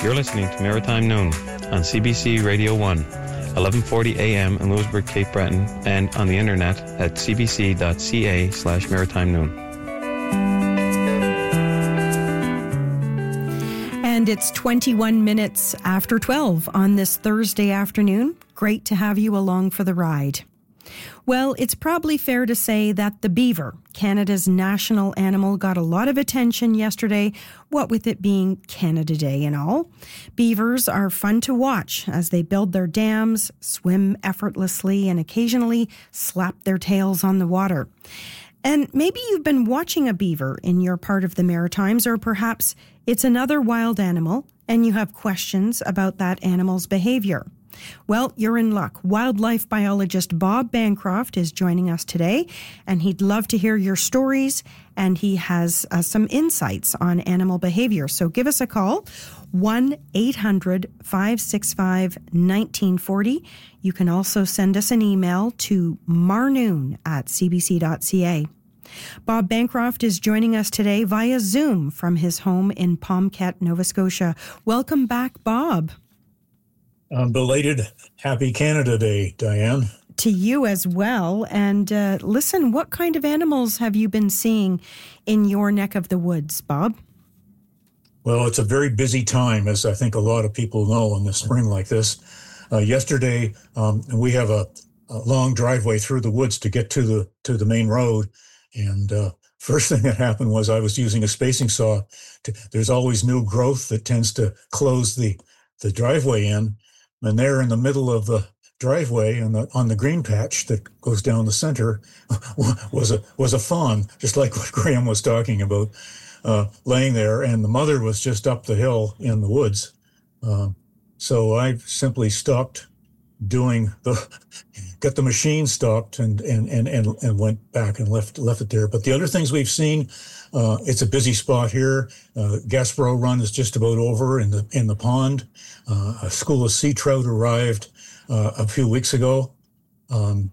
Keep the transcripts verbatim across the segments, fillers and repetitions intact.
You're listening to Maritime Noon on C B C Radio one, eleven forty a m in Louisbourg, Cape Breton, and on the internet at cbc.ca slash maritime noon. And it's twenty-one minutes after twelve on this Thursday afternoon. Great to have you along for the ride. Well, it's probably fair to say that the beaver, Canada's national animal, got a lot of attention yesterday, what with it being Canada Day and all. Beavers are fun to watch as they build their dams, swim effortlessly, and occasionally slap their tails on the water. And maybe you've been watching a beaver in your part of the Maritimes, or perhaps it's another wild animal and you have questions about that animal's behavior. Well, you're in luck. Wildlife biologist Bob Bancroft is joining us today, and he'd love to hear your stories, and he has uh, some insights on animal behavior. So give us a call, one eight hundred five six five one nine four zero. You can also send us an email to marnoon at c b c dot c a. Bob Bancroft is joining us today via Zoom from his home in Pomket, Nova Scotia. Welcome back, Bob. Um, belated Happy Canada Day, Diane. To you as well. And uh, listen, what kind of animals have you been seeing in your neck of the woods, Bob? Well, it's a very busy time, as I think a lot of people know in the spring like this. Uh, yesterday, um, we have a, a long driveway through the woods to get to the to the main road. And uh, first thing that happened was I was using a spacing saw. To, there's always new growth that tends to close the, the driveway in. And there in the middle of the driveway and the, on the green patch that goes down the center was a was a fawn, just like what Graham was talking about, uh, laying there. And the mother was just up the hill in the woods. Uh, so I simply stopped doing the, got the machine stopped and and and and, and went back and left left it there. But the other things we've seen, uh, it's a busy spot here. Uh, Gaspereau Run is just about over in the in the pond. Uh, a school of sea trout arrived uh, a few weeks ago. Um,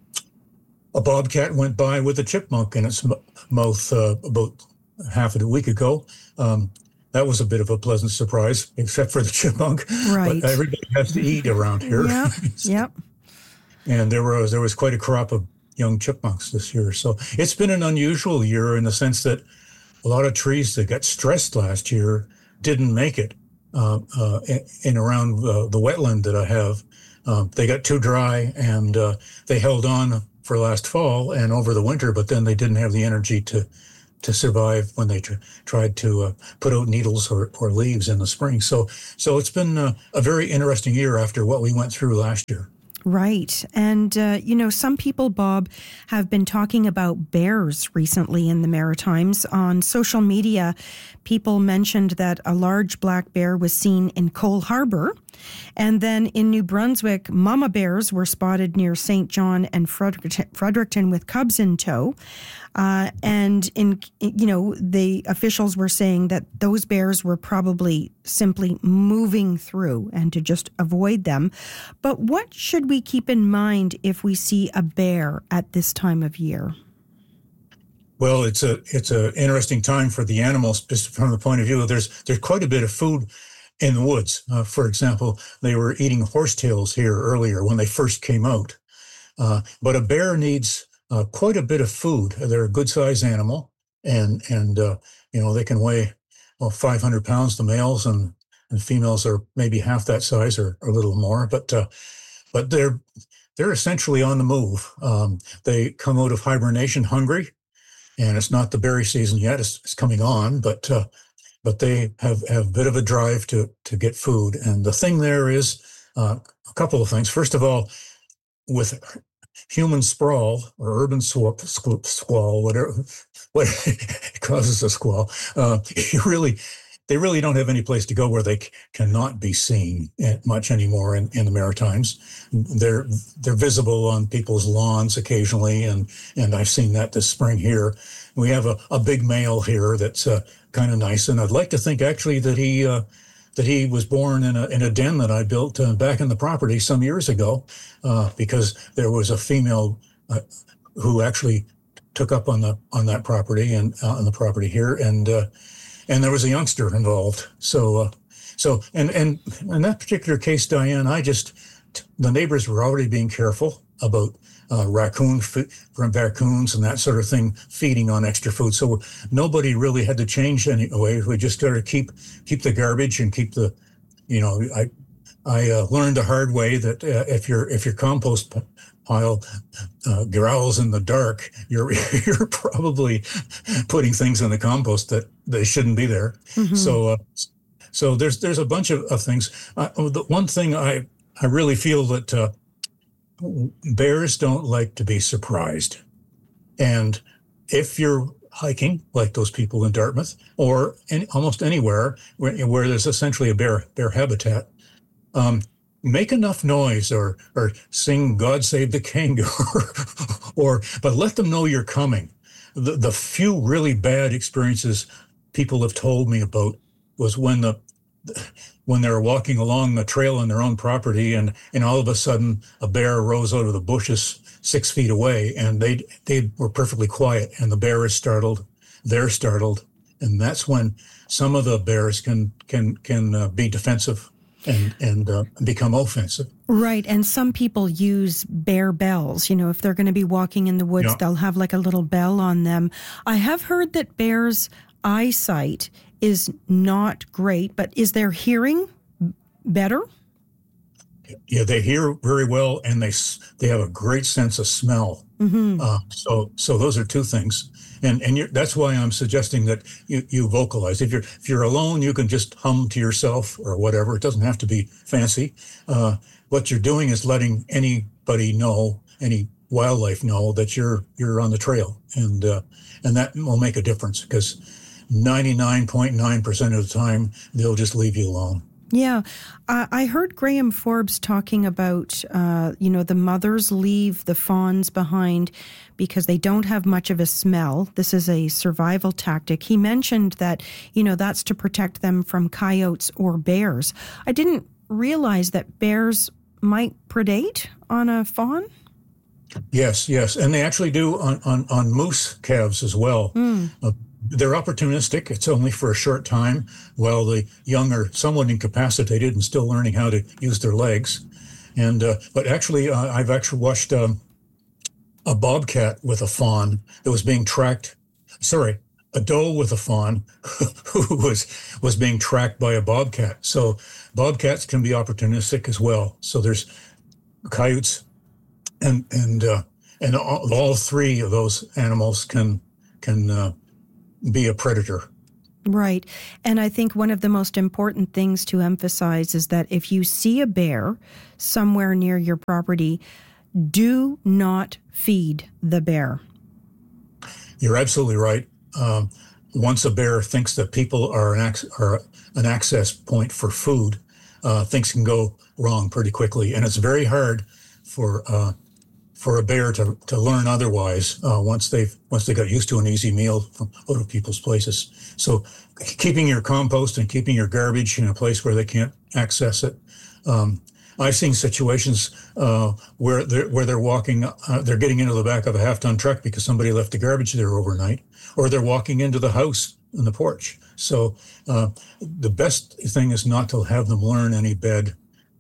a bobcat went by with a chipmunk in its m- mouth uh, about half a week ago. Um, that was a bit of a pleasant surprise, except for the chipmunk. Right. But everybody has to eat around here. Yeah. Yep. And there was there was quite a crop of young chipmunks this year. So it's been an unusual year in the sense that a lot of trees that got stressed last year didn't make it. Uh, uh, in around uh, the wetland that I have, uh, they got too dry and uh, they held on for last fall and over the winter, but then they didn't have the energy to to survive when they tr- tried to uh, put out needles or, or leaves in the spring. So, so it's been uh, a very interesting year after what we went through last year. Right. And, uh, you know, some people, Bob, have been talking about bears recently in the Maritimes. On social media, people mentioned that a large black bear was seen in Cole Harbour. And then in New Brunswick, mama bears were spotted near Saint John and Fredericton, Fredericton with cubs in tow. Uh, and, in you know, the officials were saying that those bears were probably simply moving through and to just avoid them. But what should we keep in mind if we see a bear at this time of year? Well, it's a it's an interesting time for the animals, just from the point of view of there's there's quite a bit of food in the woods. Uh, for example, they were eating horsetails here earlier when they first came out. Uh, but a bear needs uh, quite a bit of food. They're a good-sized animal, and and uh, you know they can weigh well five hundred pounds. The males and and females are maybe half that size or, or a little more. But uh, but they're they're essentially on the move. Um, they come out of hibernation hungry, and it's not the berry season yet. It's, it's coming on, but uh, but they have, have a bit of a drive to to get food. And the thing there is uh, a couple of things. First of all, with human sprawl or urban swap, squall, whatever what causes a squall, uh, you really they really don't have any place to go where they c- cannot be seen much anymore in, in the Maritimes. They're they're visible on people's lawns occasionally, and and I've seen that this spring here. We have a, a big male here that's uh, kind of nice, and I'd like to think actually that he uh, that he was born in a in a den that I built uh, back in the property some years ago, uh, because there was a female uh, who actually took up on the on that property and uh, on the property here, and uh, and there was a youngster involved. So uh, So, and, and in that particular case, Diane, I just, the neighbors were already being careful about uh, raccoon from raccoons and that sort of thing, feeding on extra food. So nobody really had to change anyway. We just got to keep keep the garbage and keep the, you know, I I uh, learned the hard way that uh, if your if your compost pile uh, growls in the dark, you're you're probably putting things in the compost that they shouldn't be there. Mm-hmm. So uh, so there's there's a bunch of, of things. Uh, the one thing I I really feel that. Uh, Bears don't like to be surprised. And if you're hiking, like those people in Dartmouth, or in, almost anywhere where, where there's essentially a bear bear habitat, um, make enough noise or or sing God Save the King, or, or but let them know you're coming. The, the few really bad experiences people have told me about was when the when they were walking along the trail on their own property, and, and all of a sudden a bear rose out of the bushes six feet away, and they they were perfectly quiet, and the bear is startled, they're startled, and that's when some of the bears can can can uh, be defensive and and uh, become offensive. Right, and some people use bear bells. You know, if they're going to be walking in the woods, yeah. they'll have like a little bell on them. I have heard that bears' eyesight is not great, but is their hearing better? Yeah, they hear very well, and they they have a great sense of smell. Mm-hmm. Uh, so so those are two things, and and you're, that's why I'm suggesting that you, you vocalize. If you're if you're alone, you can just hum to yourself or whatever. It doesn't have to be fancy. Uh, what you're doing is letting anybody know, any wildlife know that you're you're on the trail, and uh, and that will make a difference, because ninety-nine point nine percent of the time, they'll just leave you alone. Yeah. Uh, I heard Graham Forbes talking about, uh, you know, the mothers leave the fawns behind because they don't have much of a smell. This is a survival tactic. He mentioned that, you know, that's to protect them from coyotes or bears. I didn't realize that bears might predate on a fawn. Yes, yes. And they actually do on, on, on moose calves as well. Mm. Uh, They're opportunistic. It's only for a short time while the young are somewhat incapacitated and still learning how to use their legs. And uh, but actually, uh, I've actually watched um, a bobcat with a fawn that was being tracked. Sorry, a doe with a fawn who was was being tracked by a bobcat. So bobcats can be opportunistic as well. So there's coyotes, and and uh, and all, all three of those animals can can. Uh, be a predator. Right. And I think one of the most important things to emphasize is that if you see a bear somewhere near your property, do not feed the bear. You're absolutely right. Um, once a bear thinks that people are an, ac- are an access point for food, uh, things can go wrong pretty quickly. And it's very hard for uh, for a bear to, to learn otherwise uh, once they've once they got used to an easy meal from out of people's places. So keeping your compost and keeping your garbage in a place where they can't access it. Um, I've seen situations uh, where they're where they're walking, uh, they're getting into the back of a half-ton truck because somebody left the garbage there overnight, or they're walking into the house in the porch. So uh, the best thing is not to have them learn any bad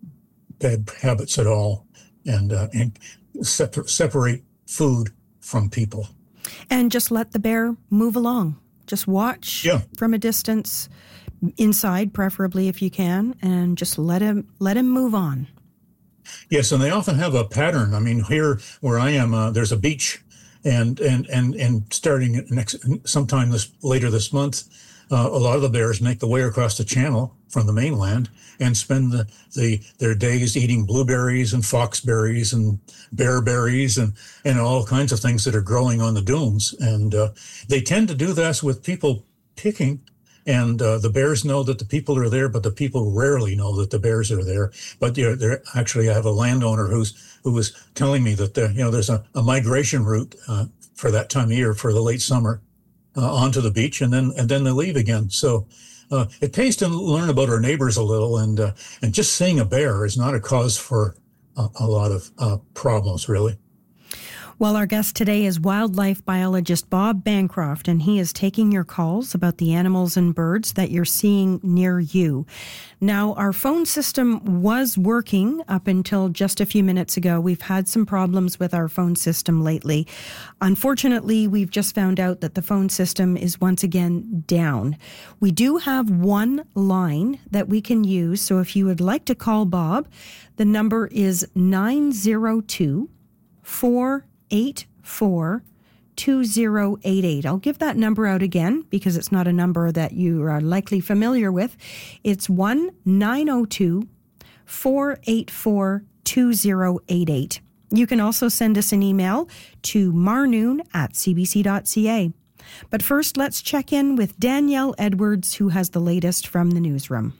bad habits at all, and uh, and separ- separate food from people. And just let the bear move along. Just watch yeah. from a distance, inside preferably if you can, and just let him let him move on. Yes, and they often have a pattern. I mean, here where I am, uh, there's a beach, and and and and starting next sometime this later this month, uh, a lot of the bears make the way across the channel from the mainland and spend the, the their days eating blueberries and foxberries and bearberries and and all kinds of things that are growing on the dunes. And uh, they tend to do this with people picking. And uh, the bears know that the people are there, but the people rarely know that the bears are there. But they're, they're actually, I have a landowner who's who was telling me that there, you know, there's a, a migration route uh, for that time of year for the late summer uh, onto the beach, and then and then they leave again. So uh, it pays to learn about our neighbors a little, and uh, and just seeing a bear is not a cause for a, a lot of uh, problems, really. Well, our guest today is wildlife biologist Bob Bancroft, and he is taking your calls about the animals and birds that you're seeing near you. Now, our phone system was working up until just a few minutes ago. We've had some problems with our phone system lately. Unfortunately, we've just found out that the phone system is once again down. We do have one line that we can use, so if you would like to call Bob, the number is nine zero two, four eight four, two zero eight eight. I'll give that number out again because it's not a number that you are likely familiar with. It's one nine zero two, four eight four, two zero eight eight. You can also send us an email to marnoon at c b c dot c a. But first, let's check in with Danielle Edwards, who has the latest from the newsroom.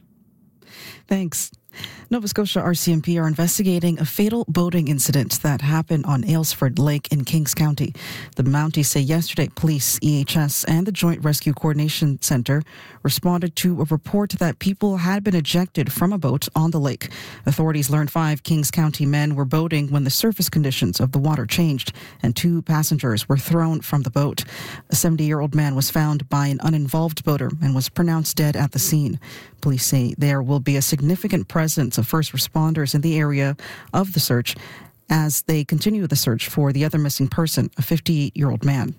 Thanks. Nova Scotia R C M P are investigating a fatal boating incident that happened on Aylesford Lake in Kings County. The Mounties say yesterday police, E H S, and the Joint Rescue Coordination Centre responded to a report that people had been ejected from a boat on the lake. Authorities learned five Kings County men were boating when the surface conditions of the water changed and two passengers were thrown from the boat. A seventy-year-old man was found by an uninvolved boater and was pronounced dead at the scene. Police say there will be a significant presence of first responders in the area of the search as they continue the search for the other missing person, a fifty-eight-year-old man.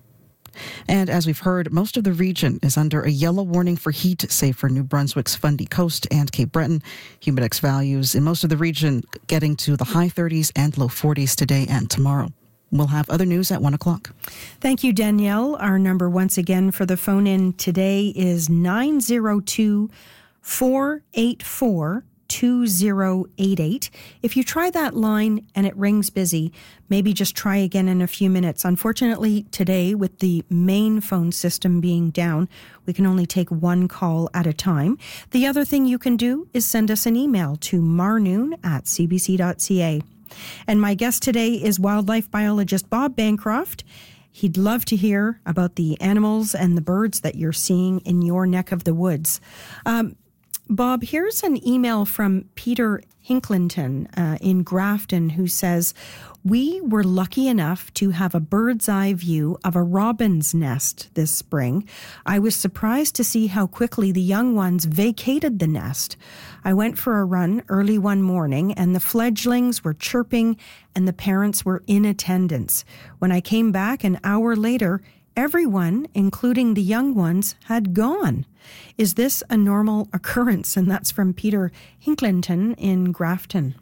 And as we've heard, most of the region is under a yellow warning for heat, save for New Brunswick's Fundy Coast and Cape Breton. Humidex values in most of the region getting to the high thirties and low forties today and tomorrow. We'll have other news at one o'clock. Thank you, Danielle. Our number once again for the phone-in today is nine zero two, four eight four, two zero eight eight. If you try that line and it rings busy, maybe just try again in a few minutes. Unfortunately, today, with the main phone system being down, we can only take one call at a time. The other thing you can do is send us an email to marnoon at c b c dot c a. And my guest today is wildlife biologist Bob Bancroft. He'd love to hear about the animals and the birds that you're seeing in your neck of the woods. Um, Bob, here's an email from Peter Hinklinton uh, in Grafton who says, we were lucky enough to have a bird's eye view of a robin's nest this spring. I was surprised to see how quickly the young ones vacated the nest. I went for a run early one morning and the fledglings were chirping and the parents were in attendance. When I came back an hour later, everyone, including the young ones, had gone. Is this a normal occurrence? And that's from Peter Hinklinton in Grafton.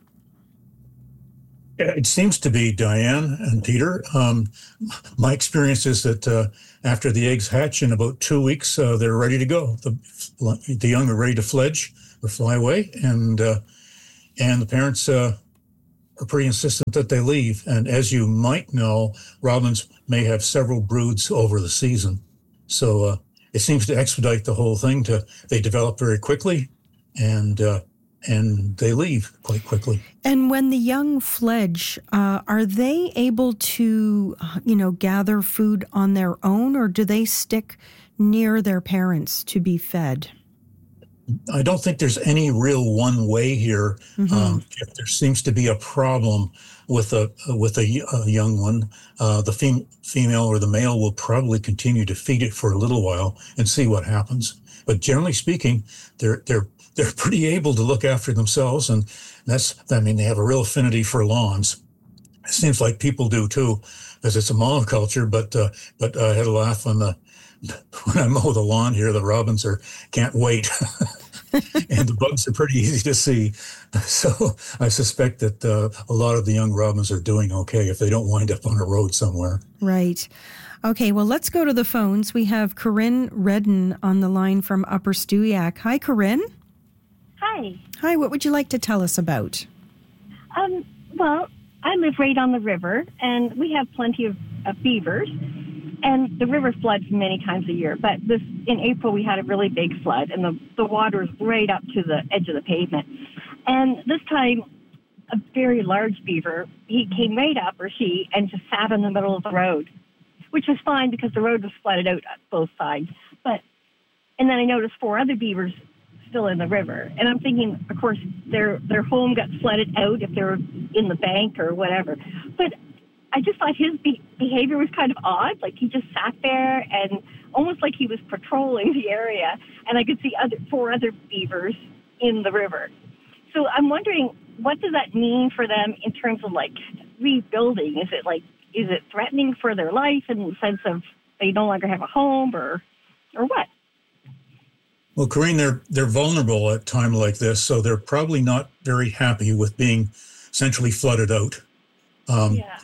It seems to be, Diane and Peter. Um, my experience is that uh, after the eggs hatch in about two weeks, uh, they're ready to go. The, the young are ready to fledge or fly away, and uh, and the parents uh, are pretty insistent that they leave. And as you might know, robins may have several broods over the season. So uh, it seems to expedite the whole thing. To They develop very quickly, and uh, and they leave quite quickly. And when the young fledge, uh, are they able to, you know, gather food on their own, or do they stick near their parents to be fed? I don't think there's any real one way here. Mm-hmm. Um, if there seems to be a problem with a with a, a young one, uh, the fem- female or the male will probably continue to feed it for a little while and see what happens. But generally speaking, they're they're they're pretty able to look after themselves, and that's I mean they have a real affinity for lawns. It seems like people do too, because it's a monoculture. But uh, but I had a laugh when the when I mow the lawn here. The robins are can't wait. And the bugs are pretty easy to see. So I suspect that uh, a lot of the young robins are doing okay if they don't wind up on a road somewhere. Right. Okay, well, let's go to the phones. We have Corinne Redden on the line from Upper Stewiacke. Hi, Corinne. Hi. Hi, what would you like to tell us about? Um, well, I live right on the river, and we have plenty of, of beavers. And the river floods many times a year, but this in April we had a really big flood, and the, the water was right up to the edge of the pavement. And this time, a very large beaver, he came right up, or she, and just sat in the middle of the road, which was fine because the road was flooded out at both sides. But and then I noticed four other beavers still in the river, and I'm thinking, of course, their their home got flooded out if they were in the bank or whatever. But I just thought his be- behavior was kind of odd. Like he just sat there and almost like he was patrolling the area. And I could see other four other beavers in the river. So I'm wondering, what does that mean for them in terms of like rebuilding? Is it like, is it threatening for their life in the sense of they no longer have a home, or, or what? Well, Corinne, they're they're vulnerable at a time like this, so they're probably not very happy with being essentially flooded out. Um, yeah.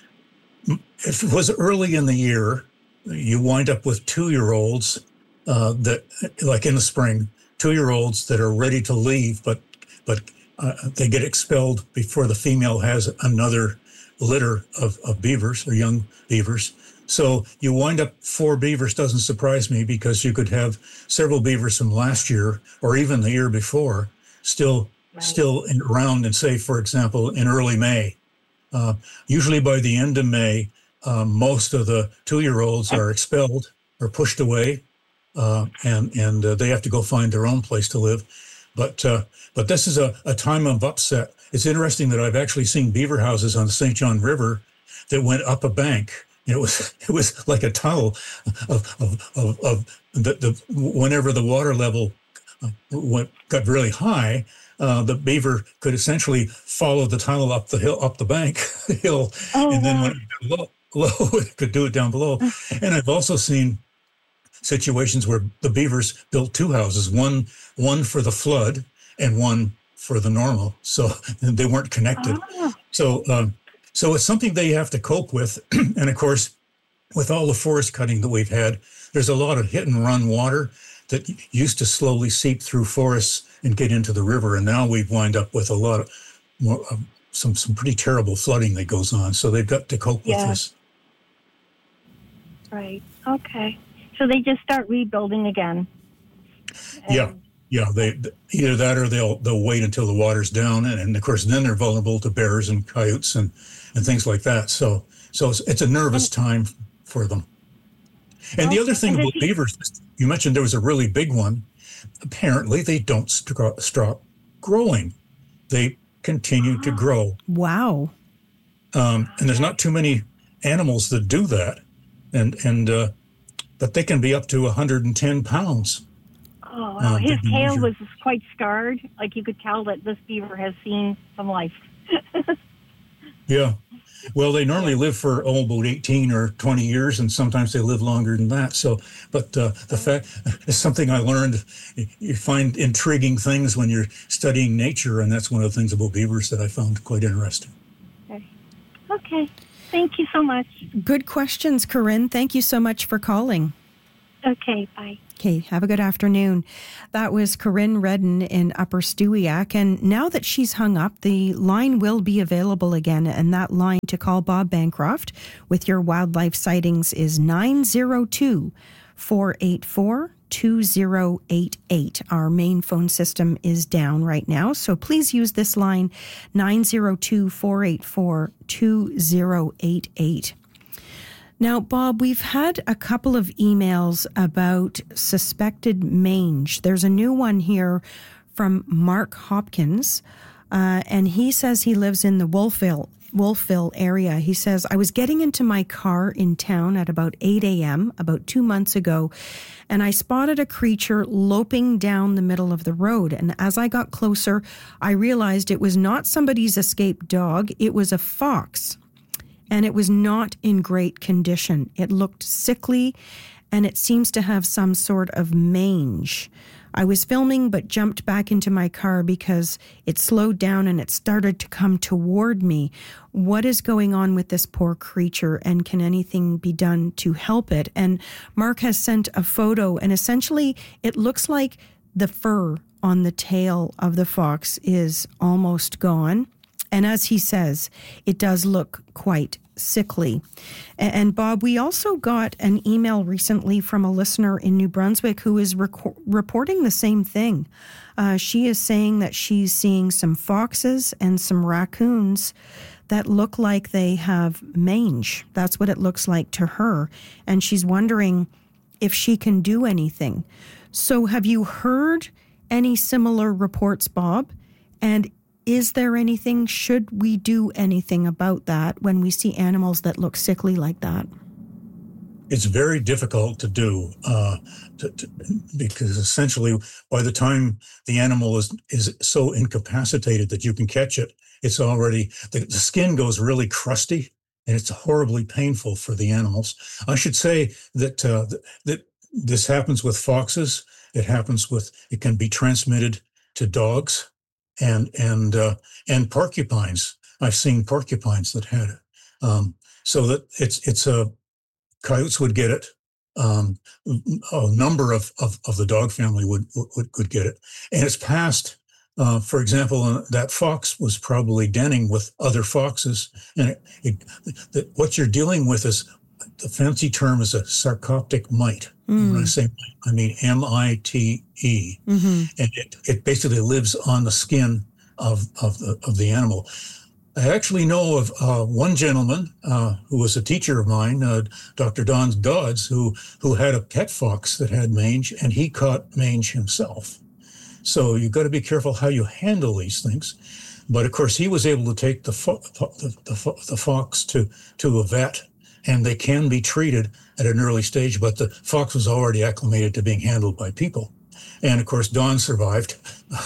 If it was early in the year, you wind up with two-year-olds uh, that, like in the spring, two-year-olds that are ready to leave, but but uh, they get expelled before the female has another litter of, of beavers or young beavers. So you wind up four beavers. Doesn't surprise me, because you could have several beavers from last year or even the year before still right. still in, around, and say, for example, in early May. Uh, usually by the end of May, uh, most of the two-year-olds are expelled or pushed away, uh, and and uh, they have to go find their own place to live. But uh, but this is a, a time of upset. It's interesting that I've actually seen beaver houses on the Saint John River that went up a bank. It was it was like a tunnel of of of, of the, the whenever the water level went got really high, uh, the beaver could essentially follow the tunnel up the hill, up the bank hill, oh, and then wow. when it got low, low, it could do it down below. And I've also seen situations where the beavers built two houses, one one for the flood and one for the normal, so they weren't connected. Oh. So. Um, So it's something they have to cope with. And of course, with all the forest cutting that we've had, there's a lot of hit and run water that used to slowly seep through forests and get into the river. And now we've wind up with a lot of more, uh, some, some pretty terrible flooding that goes on. So they've got to cope yeah. with this. Right. Okay. So they just start rebuilding again. And yeah. Yeah, they either that or they'll they'll wait until the water's down, and, and of course then they're vulnerable to bears and coyotes and, and things like that. So so it's, it's a nervous time for them. And the other thing about beavers, you mentioned there was a really big one. Apparently they don't st- stop growing; they continue to grow. Wow! Um, and there's not too many animals that do that, and and uh, but they can be up to one hundred ten pounds. Oh, wow. Uh, His tail was quite scarred. Like you could tell that this beaver has seen some life. Yeah. Well, they normally live for oh, about eighteen or twenty years, and sometimes they live longer than that. So, but uh, the fact is something I learned. You find intriguing things when you're studying nature, and that's one of the things about beavers that I found quite interesting. Okay. Okay. Thank you so much. Good questions, Corinne. Thank you so much for calling. Okay, bye. Okay, have a good afternoon. That was Corinne Redden in Upper Stewiacke. And now that she's hung up, the line will be available again. And that line to call Bob Bancroft with your wildlife sightings is nine zero two, four eight four, two zero eight eight. Our main phone system is down right now, so please use this line, nine zero two, four eight four, two zero eight eight. Now, Bob, we've had a couple of emails about suspected mange. There's a new one here from Mark Hopkins, uh, and he says he lives in the Wolfville, Wolfville area. He says, I was getting into my car in town at about eight a.m. about two months ago, and I spotted a creature loping down the middle of the road. And as I got closer, I realized it was not somebody's escaped dog. It was a fox. And it was not in great condition. It looked sickly, and it seems to have some sort of mange. I was filming but jumped back into my car because it slowed down and it started to come toward me. What is going on with this poor creature, and can anything be done to help it? And Mark has sent a photo, and essentially it looks like the fur on the tail of the fox is almost gone. And as he says, it does look quite sickly. And Bob, we also got an email recently from a listener in New Brunswick who is rec- reporting the same thing. Uh, she is saying that she's seeing some foxes and some raccoons that look like they have mange. That's what it looks like to her. And she's wondering if she can do anything. So have you heard any similar reports, Bob? And is there anything, should we do anything about that when we see animals that look sickly like that? It's very difficult to do uh, to, to, because essentially by the time the animal is, is so incapacitated that you can catch it, it's already, the, the skin goes really crusty and it's horribly painful for the animals. I should say that, uh, that this happens with foxes. It happens with, it can be transmitted to dogs and, and, uh, and porcupines. I've seen porcupines that had it. Um, so that it's, it's a, coyotes would get it. Um, a number of, of, of the dog family would, would, would get it. And it's passed, uh, for example, uh, that fox was probably denning with other foxes. And it, it, the, what you're dealing with is, the fancy term is a sarcoptic mite. Mm. When I say mite, I mean M I T E. Mm-hmm. And it, it basically lives on the skin of, of, the, of the animal. I actually know of uh, one gentleman uh, who was a teacher of mine, uh, Doctor Don Dodds, who who had a pet fox that had mange, and he caught mange himself. So you've got to be careful how you handle these things. But of course, he was able to take the fo- the, the, the fox to to a vet, and they can be treated at an early stage. But the fox was already acclimated to being handled by people. And of course, Don survived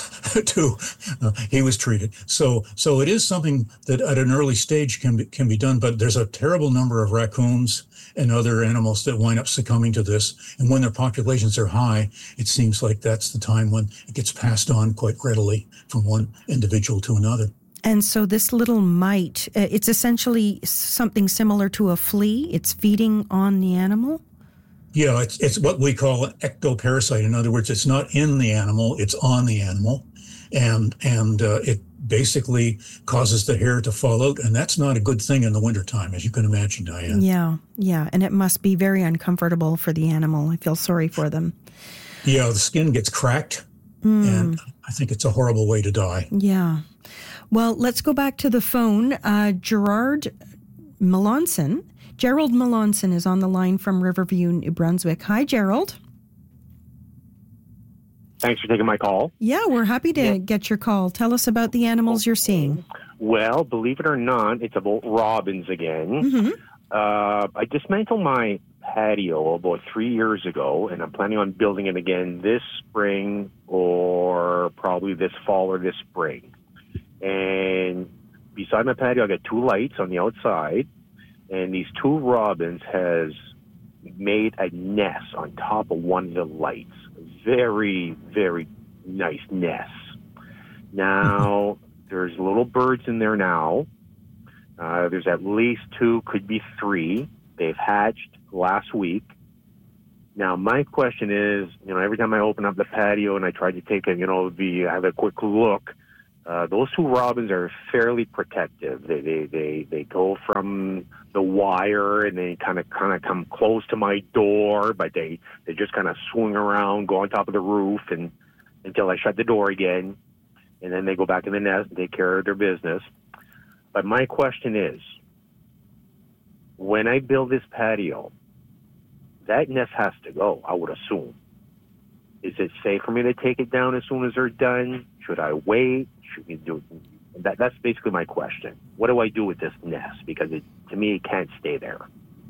too. Uh, he was treated. So, so it is something that at an early stage can be, can be done. But there's a terrible number of raccoons and other animals that wind up succumbing to this. And when their populations are high, it seems like that's the time when it gets passed on quite readily from one individual to another. And so this little mite, uh, it's essentially something similar to a flea. It's feeding on the animal. Yeah, it's it's what we call an ectoparasite. In other words, it's not in the animal, it's on the animal. And and uh, it basically causes the hair to fall out. And that's not a good thing in the wintertime, as you can imagine, Diane. Yeah, yeah. And it must be very uncomfortable for the animal. I feel sorry for them. Yeah, the skin gets cracked. Mm. And I think it's a horrible way to die. Yeah. Well, let's go back to the phone. Uh, Gerard Melanson. Gerald Melanson is on the line from Riverview, New Brunswick. Hi, Gerald. Thanks for taking my call. Yeah, we're happy to yeah. get your call. Tell us about the animals you're seeing. Well, believe it or not, it's about robins again. Mm-hmm. Uh, I dismantled my patio about three years ago, and I'm planning on building it again this spring or probably this fall or this spring. And beside my patio, I got two lights on the outside. And these two robins has made a nest on top of one of the lights. Very, very nice nest. Now, there's little birds in there now. Uh, there's at least two, could be three. They've hatched last week. Now, my question is, you know, every time I open up the patio and I try to take a, you know, the have a quick look, Uh, those two robins are fairly protective. They they they, they go from the wire and they kind of kind of come close to my door, but they, they just kind of swing around, go on top of the roof, and until I shut the door again, and then they go back in the nest and take care of their business. But my question is, when I build this patio, that nest has to go, I would assume. Is it safe for me to take it down as soon as they're done? Should I wait? Should we do it? That, that's basically my question. What do I do with this nest? Because it, to me, it can't stay there.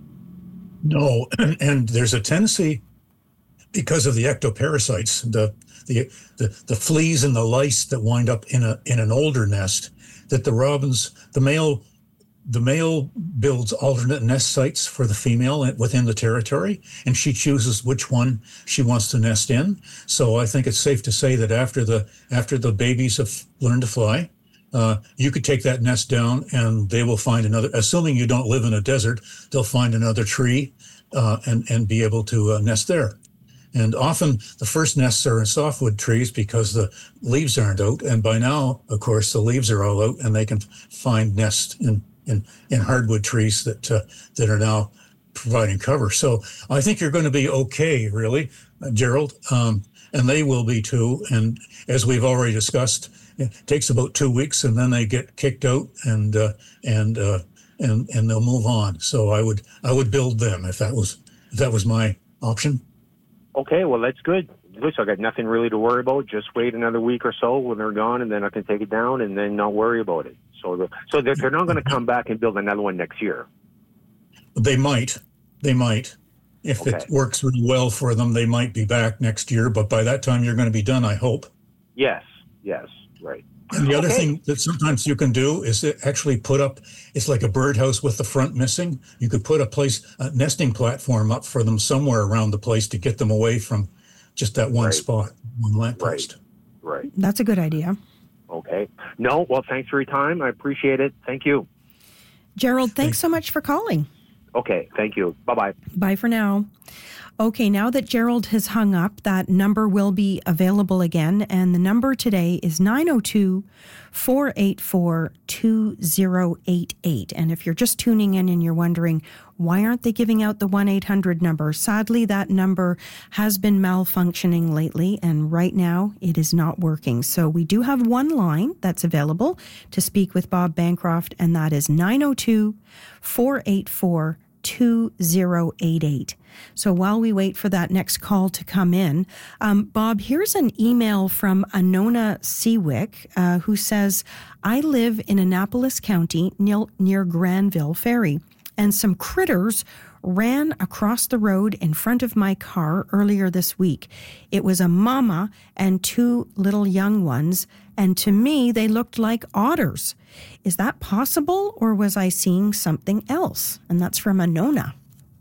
No, and, and there's a tendency, because of the ectoparasites, the, the the the fleas and the lice that wind up in a in an older nest, that the robins, the male, the male builds alternate nest sites for the female within the territory, and she chooses which one she wants to nest in. So I think it's safe to say that after the after the babies have learned to fly, uh, you could take that nest down and they will find another, assuming you don't live in a desert, they'll find another tree uh, and, and be able to uh, nest there. And often the first nests are in softwood trees because the leaves aren't out. And by now, of course, the leaves are all out and they can find nests in In, in hardwood trees that uh, that are now providing cover. So I think you're going to be okay, really, uh, Gerald, um, and they will be too. And as we've already discussed, it takes about two weeks, and then they get kicked out, and uh, and uh, and and they'll move on. So I would I would build them if that was if that was my option. Okay, well that's good. good. So I got nothing really to worry about. Just wait another week or so when they're gone, and then I can take it down and then not worry about it. So, the, so they're, they're not going to come back and build another one next year. They might. They might. If Okay. it works really well for them, they might be back next year. But by that time, you're going to be done, I hope. Yes, yes, right. And the other Okay. thing that sometimes you can do is to actually put up, it's like a birdhouse with the front missing. You could put a place, a nesting platform up for them somewhere around the place to get them away from just that one Right. spot, one lamppost. Right. That's a good idea. Okay. No, well, thanks for your time. I appreciate it. Thank you. Gerald, thanks so much for calling. Okay, thank you. Bye-bye. Bye for now. Okay, now that Gerald has hung up, that number will be available again. And the number today is nine oh two, four eight four, two oh eight eight. And if you're just tuning in and you're wondering, why aren't they giving out the one eight hundred number? Sadly, that number has been malfunctioning lately, and right now it is not working. So we do have one line that's available to speak with Bob Bancroft, and that is nine oh two, four eight four, two oh eight eight. So while we wait for that next call to come in, um, Bob, here's an email from Anona Seawick, uh, who says, I live in Annapolis County near, near Granville Ferry, and some critters ran across the road in front of my car earlier this week. It was a mama and two little young ones, and to me, they looked like otters. Is that possible, or was I seeing something else? And that's from Anona.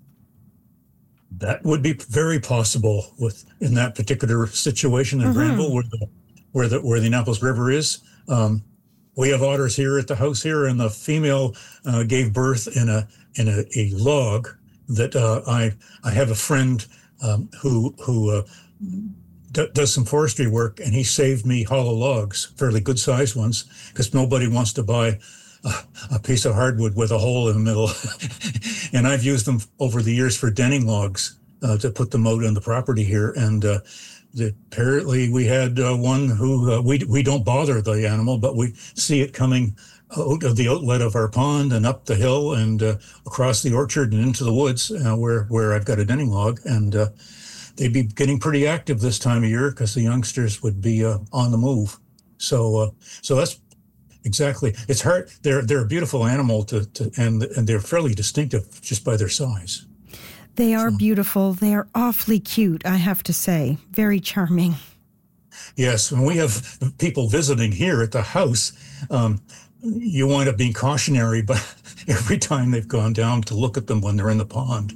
That would be very possible with in that particular situation in Mm-hmm. Granville, where the where the where the Annapolis River is. Um, we have otters here at the house here, and the female uh, gave birth in a in a, a log that uh, I I have a friend um, who who uh, d- does some forestry work, and he saved me hollow logs, fairly good sized ones, because nobody wants to buy a, a piece of hardwood with a hole in the middle. And I've used them over the years for denning logs uh, to put them out on the property here. And uh, the, apparently we had uh, one who uh, we we don't bother the animal, but we see it coming out of the outlet of our pond and up the hill and uh, across the orchard and into the woods uh, where where I've got a denning log. And uh, they'd be getting pretty active this time of year because the youngsters would be uh, on the move. So uh, so that's exactly. It's hard. They're they're a beautiful animal to, to and and they're fairly distinctive just by their size. They are So- beautiful. They are awfully cute, I have to say. Very charming. Yes, when we have people visiting here at the house, um, you wind up being cautionary, but every time they've gone down to look at them when they're in the pond,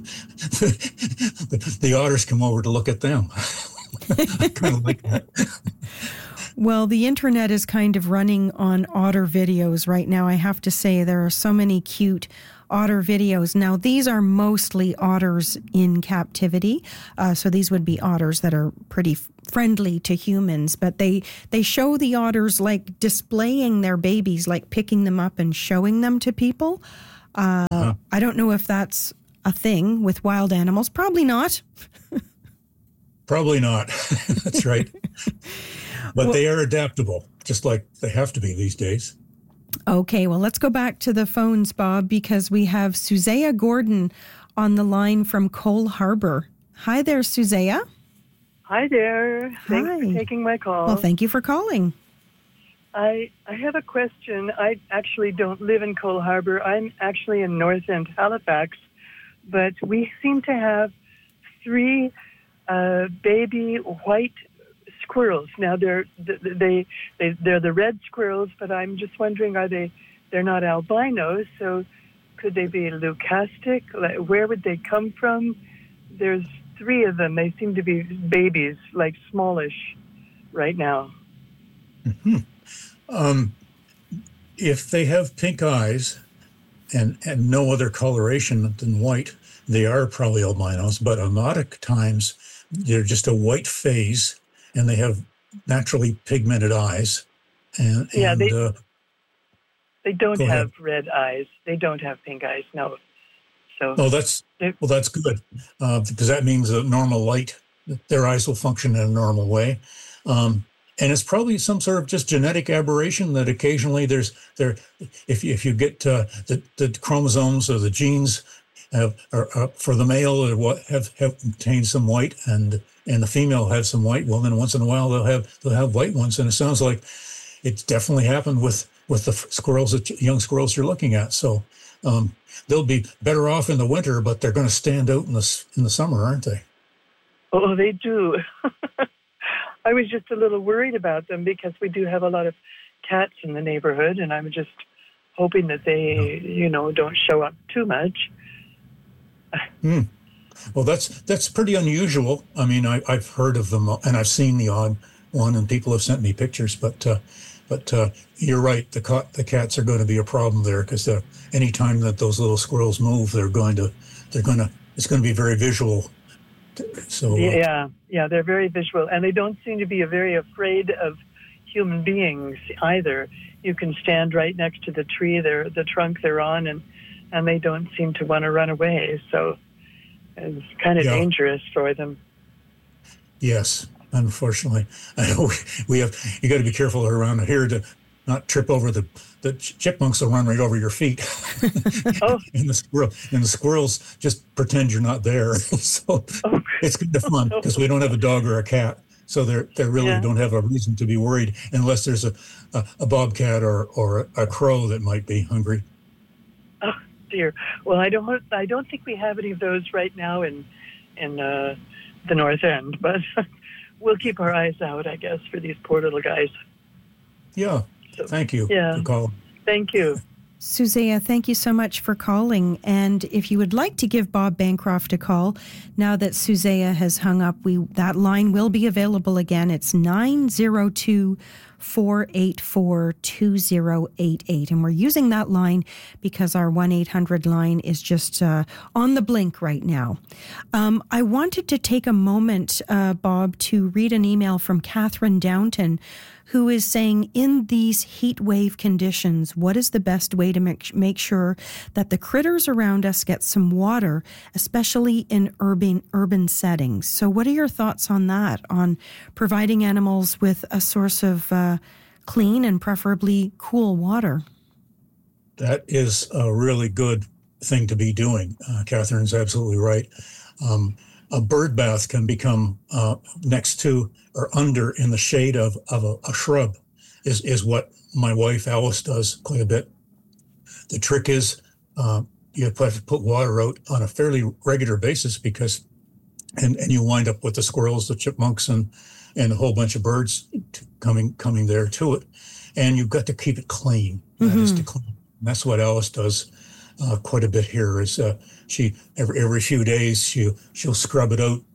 the, the otters come over to look at them. I kind of like that. Well, the internet is kind of running on otter videos right now. I have to say there are so many cute otter videos. Now, these are mostly otters in captivity. Uh, so these would be otters that are pretty f- friendly to humans, but they, they show the otters like displaying their babies, like picking them up and showing them to people. Uh, Huh. I don't know if that's a thing with wild animals. Probably not. Probably not. That's right. But they are adaptable, just like they have to be these days. Okay, well, let's go back to the phones, Bob, because we have Suzaya Gordon on the line from Cole Harbor. Hi there, Suzaya. Hi there. Thanks Hi. for taking my call. Well, thank you for calling. I I have a question. I actually don't live in Cole Harbor. I'm actually in North End, Halifax, but we seem to have three uh, baby white squirrels. Now they're they they they're the red squirrels, but I'm just wondering, are they? They're not albinos, so could they be leucastic? Like, where would they come from? There's three of them. They seem to be babies, like smallish, right now. Mm-hmm. Um, if they have pink eyes and, and no other coloration than white, they are probably albinos, but a lot of times they're just a white phase and they have naturally pigmented eyes. And, Yeah, and they- uh, They don't Go ahead. have red eyes. They don't have pink eyes. No. So oh, that's They- well, that's good uh, because that means a normal light. Their eyes will function in a normal way. Um, And it's probably some sort of just genetic aberration that occasionally there's there, if you, if you get uh, the, the chromosomes or the genes have are, are, for the male or what have have contained some white, and and the female have some white. Well, then once in a while they'll have they'll have white ones, and it sounds like it's definitely happened with with the squirrels, that young squirrels you're looking at. So um, they'll be better off in the winter, but they're going to stand out in the in the summer, aren't they? Oh, they do. I was just a little worried about them because we do have a lot of cats in the neighborhood, and I'm just hoping that they, you know, don't show up too much. Hmm. Well, that's that's pretty unusual. I mean, I, I've heard of them, and I've seen the odd one, and people have sent me pictures. But uh, but uh, you're right. The ca- the cats are going to be a problem there, because uh, any time that those little squirrels move, they're going to they're going to it's going to be very visual. So uh, yeah, yeah, they're very visual, and they don't seem to be very afraid of human beings either. You can stand right next to the tree, they're, the trunk they're on, and, and they don't seem to want to run away. So it's kind of yeah. dangerous for them. Yes, unfortunately. I know we have, you got to be careful around here to not trip over the, the chipmunks will run right over your feet. oh. and the squirrel and the squirrels just pretend you're not there. so oh. It's kind of fun because we don't have a dog or a cat. So they they really yeah. don't have a reason to be worried unless there's a, a, a bobcat or, or a crow that might be hungry. Oh dear. Well, I don't I don't think we have any of those right now in in uh, the North End, but we'll keep our eyes out, I guess, for these poor little guys. Yeah. So, thank you yeah. for calling. Thank you. Suzaya, thank you so much for calling. And if you would like to give Bob Bancroft a call, now that Suzaya has hung up, we that line will be available again. It's nine zero two, four eight four, two zero eight eight. And we're using that line because our one eight hundred line is just uh, on the blink right now. Um, I wanted to take a moment, uh, Bob, to read an email from Catherine Downton, who is saying, in these heat wave conditions, what is the best way to make, make sure that the critters around us get some water, especially in urban urban settings? So what are your thoughts on that, on providing animals with a source of uh, clean and preferably cool water? That is a really good thing to be doing. Uh, Catherine's absolutely right. Um, a bird bath can become uh, next to or under in the shade of, of a, a shrub is, is what my wife Alice does quite a bit. The trick is uh, you have to put water out on a fairly regular basis because, and, and you wind up with the squirrels, the chipmunks, and and a whole bunch of birds t- coming coming there to it. And you've got to keep it clean. Mm-hmm. That is to clean. And that's what Alice does uh, quite a bit here. Is uh, she every every few days she she'll scrub it out.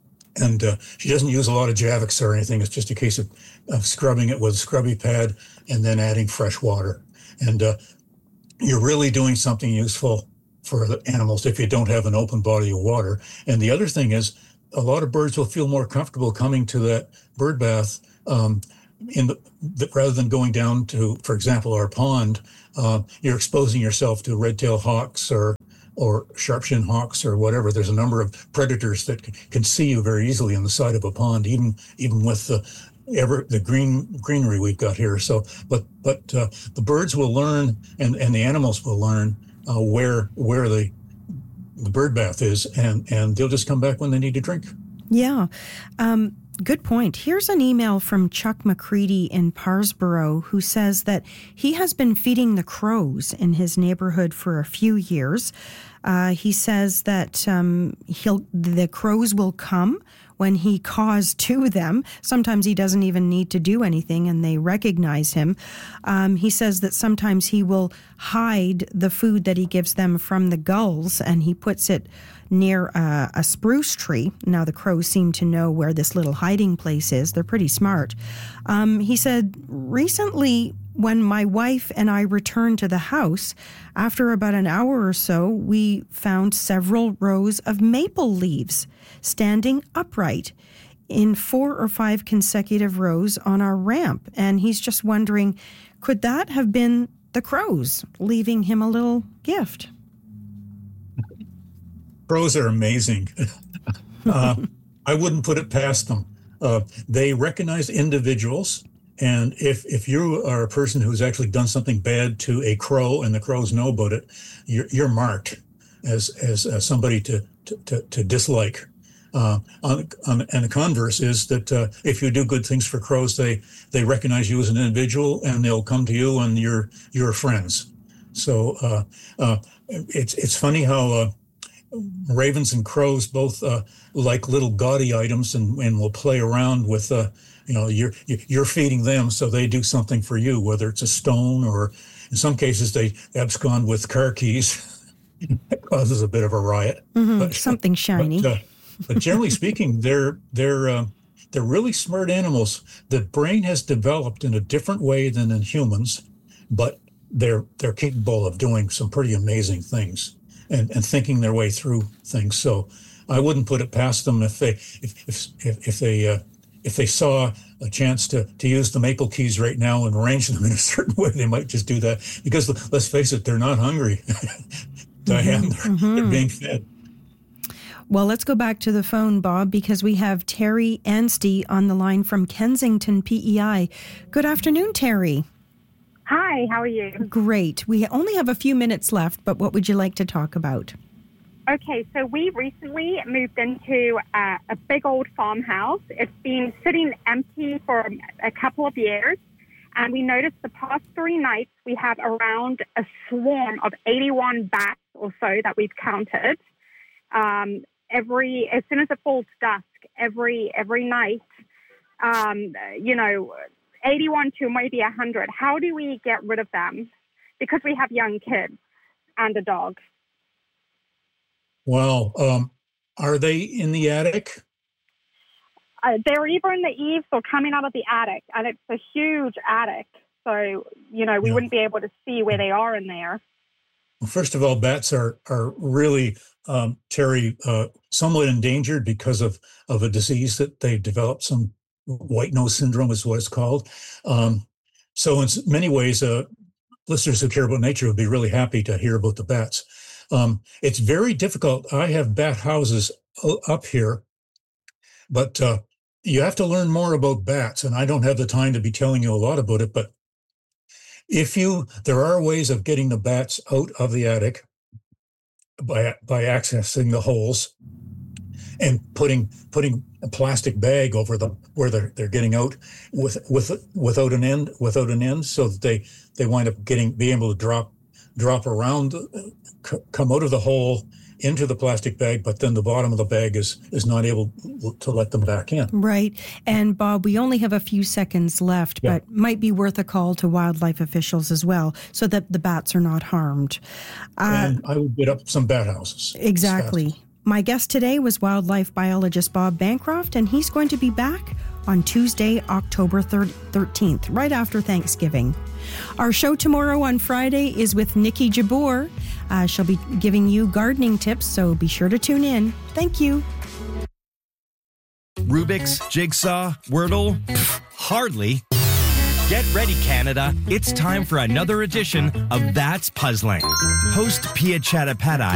And uh, she doesn't use a lot of Javix or anything. It's just a case of, of scrubbing it with a scrubby pad and then adding fresh water. And uh, you're really doing something useful for the animals if you don't have an open body of water. And the other thing is, a lot of birds will feel more comfortable coming to that bird bath um, in the, the, rather than going down to, for example, our pond. Uh, you're exposing yourself to red-tailed hawks or or sharp-shinned hawks or whatever. There's a number of predators that can see you very easily on the side of a pond, even even with the ever the green greenery we've got here. So, but but uh, the birds will learn, and, and the animals will learn uh, where where the the bird bath is, and and they'll just come back when they need a drink. Yeah. Um, Good point. Here's an email from Chuck McCready in Parsboro, who says that he has been feeding the crows in his neighborhood for a few years. Uh, he says that um, he'll the crows will come when he caws to them. Sometimes he doesn't even need to do anything and they recognize him. Um, he says that sometimes he will hide the food that he gives them from the gulls and he puts it near a, a spruce tree. Now the crows seem to know where this little hiding place is. They're pretty smart. Um, he said, recently when my wife and I returned to the house, after about an hour or so, we found several rows of maple leaves standing upright in four or five consecutive rows on our ramp. And he's just wondering, could that have been the crows leaving him a little gift? Crows are amazing. uh, I wouldn't put it past them. Uh, they recognize individuals. And if if you are a person who's actually done something bad to a crow and the crows know about it, you're, you're marked. as as uh, somebody to to, to, to dislike. Uh, on, on, and the converse is that uh, if you do good things for crows, they they recognize you as an individual and they'll come to you and you're you're friends. So uh, uh, it's it's funny how uh, ravens and crows both uh, like little gaudy items and, and will play around with uh, you know you're you're feeding them, so they do something for you, whether it's a stone or in some cases they abscond with car keys. That causes a bit of a riot. Mm-hmm. But, something shiny. But, uh, But generally speaking, they're they're uh, they're really smart animals. The brain has developed in a different way than in humans, but they're they're capable of doing some pretty amazing things and, and thinking their way through things. So I wouldn't put it past them if they if if if, if they uh, if they saw a chance to to use the maple keys right now and arrange them in a certain way, they might just do that. Because let's face it, they're not hungry. Diane, they're, mm-hmm. they're being fed. Well, let's go back to the phone, Bob, because we have Terry Anstey on the line from Kensington P E I. Good afternoon, Terry. Hi, how are you? Great. We only have a few minutes left, but what would you like to talk about? Okay, so we recently moved into uh, a big old farmhouse. It's been sitting empty for a couple of years, and we noticed the past three nights we have around a swarm of eighty-one bats or so that we've counted. Um, every as soon as it falls dusk, every every night, um, you know, eighty-one to maybe one hundred. How do we get rid of them? Because we have young kids and a dog. Wow. Um, are they in the attic? Uh, they're either in the eaves or coming out of the attic, and it's a huge attic. So, you know, we Yeah. wouldn't be able to see where they are in there. Well, first of all, bats are are really, um, Terry, uh, somewhat endangered because of, of a disease that they've developed. Some white nose syndrome is what it's called. Um, so in many ways, uh, listeners who care about nature would be really happy to hear about the bats. Um, it's very difficult. I have bat houses up here, but uh, you have to learn more about bats, and I don't have the time to be telling you a lot about it, but if you, there are ways of getting the bats out of the attic by by accessing the holes and putting putting a plastic bag over them where they're they're getting out with with without an end without an end, so that they they wind up getting being able to drop drop around, c- come out of the hole into the plastic bag, but then the bottom of the bag is is not able to let them back in. Right. And Bob, we only have a few seconds left, Yeah. but might be worth a call to wildlife officials as well so that the bats are not harmed. Uh, And I would get up some bat houses. exactly. My guest today was wildlife biologist Bob Bancroft, and he's going to be back on Tuesday, October thirteenth, right after Thanksgiving. Our show tomorrow on Friday is with Nikki Jabour. Uh, she'll be giving you gardening tips, so be sure to tune in. Thank you. Rubik's, Jigsaw, Wordle? Pfft, hardly. Get ready, Canada. It's time for another edition of That's Puzzling. Host Pia Chattopadhyay